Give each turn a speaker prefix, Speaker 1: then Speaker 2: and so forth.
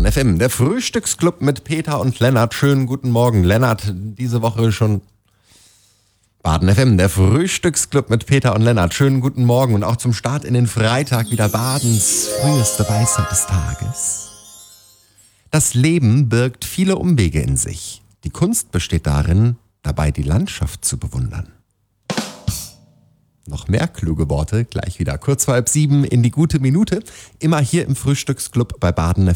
Speaker 1: Baden FM, der Frühstücksclub mit Peter und Lennart. Schönen guten Morgen. Lennart, diese Woche schon Baden FM, der Frühstücksclub mit Peter und Lennart. Schönen guten Morgen und auch zum Start in den Freitag wieder Badens früheste Weisheit des Tages. Das Leben birgt viele Umwege in sich. Die Kunst besteht darin, dabei die Landschaft zu bewundern. Noch mehr kluge Worte gleich wieder kurz vor 6:30 in die gute Minute. Immer hier im Frühstücksclub bei Baden